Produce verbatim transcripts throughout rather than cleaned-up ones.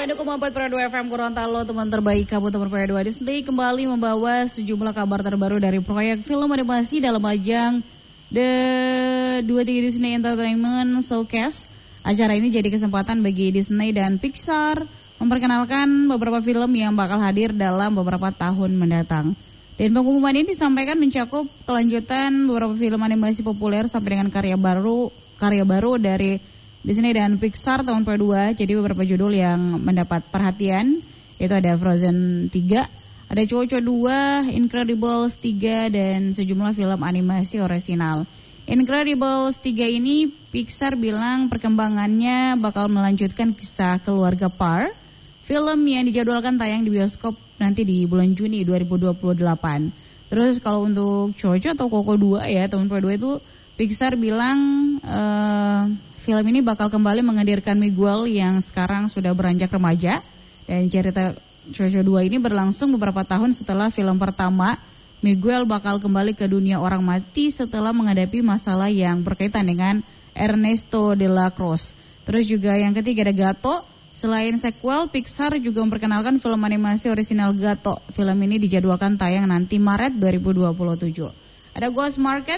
satu koma empat per dua F M Gorontalo, teman terbaik kamu teman per dua. Disney kembali membawa sejumlah kabar terbaru dari proyek film animasi dalam ajang The dua puluh tiga Disney Entertainment Showcase. Acara ini jadi kesempatan bagi Disney dan Pixar memperkenalkan beberapa film yang bakal hadir dalam beberapa tahun mendatang. Dan pengumuman ini disampaikan mencakup kelanjutan beberapa film animasi populer sampai dengan karya baru karya baru dari Disney dan Pixar tahun per dua. Jadi beberapa judul yang mendapat perhatian itu ada Frozen tiga, ada Coco dua, Incredibles tiga, dan sejumlah film animasi orisinal. Incredibles tiga ini Pixar bilang perkembangannya bakal melanjutkan kisah keluarga Parr, film yang dijadwalkan tayang di bioskop nanti di bulan Juni dua ribu dua puluh delapan. Terus kalau untuk Coco atau Coco dua ya tahun per dua itu Pixar bilang uh, film ini bakal kembali menghadirkan Miguel yang sekarang sudah beranjak remaja. Dan cerita Coco dua ini berlangsung beberapa tahun setelah film pertama. Miguel bakal kembali ke dunia orang mati setelah menghadapi masalah yang berkaitan dengan Ernesto de la Cruz. Terus juga yang ketiga ada Gato. Selain sequel, Pixar juga memperkenalkan film animasi orisinal Gato. Film ini dijadwalkan tayang nanti Maret dua ribu dua puluh tujuh. Ada Ghost Market.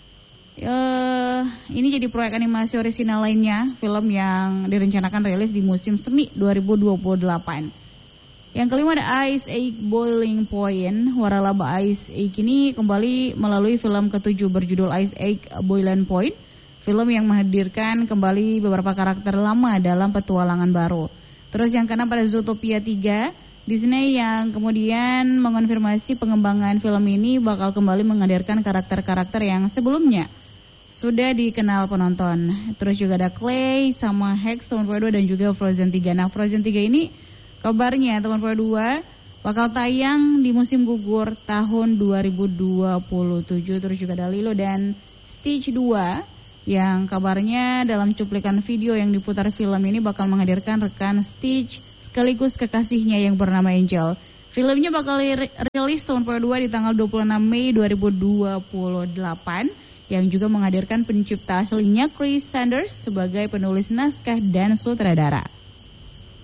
Uh, ini jadi proyek animasi orisinal lainnya, film yang direncanakan rilis di musim semi dua ribu dua puluh delapan. Yang kelima ada Ice Age Boiling Point. Waralaba Ice Age ini kembali melalui film ketujuh berjudul Ice Age Boiling Point, film yang menghadirkan kembali beberapa karakter lama dalam petualangan baru. Terus yang keenam pada Zootopia tiga. Disney yang kemudian mengonfirmasi pengembangan film ini bakal kembali menghadirkan karakter-karakter yang sebelumnya sudah dikenal penonton. Terus juga ada Clay sama Hex tahun dua dan juga Frozen tiga. Nah Frozen tiga ini kabarnya tahun dua bakal tayang di musim gugur tahun dua ribu dua puluh tujuh. Terus juga ada Lilo dan Stitch dua yang kabarnya dalam cuplikan video yang diputar film ini bakal menghadirkan rekan Stitch sekaligus kekasihnya yang bernama Angel. Filmnya bakal rilis tahun dua di tanggal dua puluh enam Mei dua ribu dua puluh delapan yang juga menghadirkan pencipta aslinya Chris Sanders sebagai penulis naskah dan sutradara.